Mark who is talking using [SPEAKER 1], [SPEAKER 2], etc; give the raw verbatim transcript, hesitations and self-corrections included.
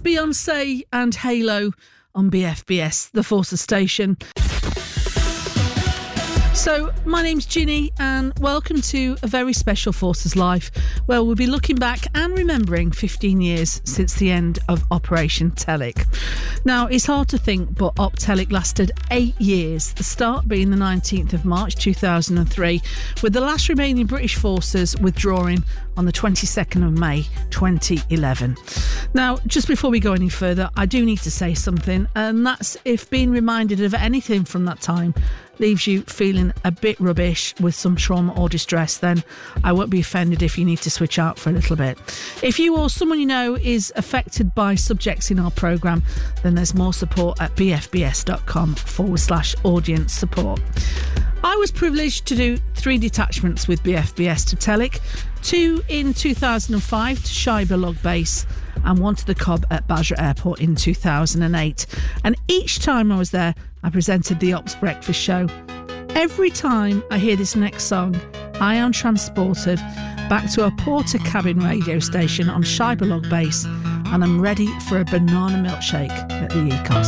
[SPEAKER 1] Beyonce and Halo on B F B S, the Forces station. So, my name's Ginny and welcome to a very special Forces Life where we'll be looking back and remembering fifteen years since the end of Operation Telic. Now, it's hard to think, but Op Telic lasted eight years, the start being the nineteenth of March two thousand three, with the last remaining British forces withdrawing on the twenty-second of May twenty eleven. Now, just before we go any further, I do need to say something, and that's if being reminded of anything from that time leaves you feeling a bit rubbish with some trauma or distress, then I won't be offended if you need to switch out for a little bit. If you or someone you know is affected by subjects in our programme, then there's more support at bfbs.com forward slash audience support. I was privileged to do three detachments with B F B S to Telic, two in two thousand five to Scheibe Log Base and one to the Cobb at Basra Airport in two thousand eight. And each time I was there, I presented the Ops Breakfast Show. Every time I hear this next song, I am transported back to a Porter cabin radio station on Scheibe Log Base, and I'm ready for a banana milkshake at the Ecos.